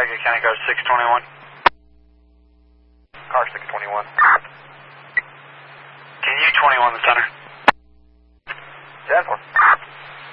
Connecticut County Car 621. Car 621. Can you 21 the center? 10-4.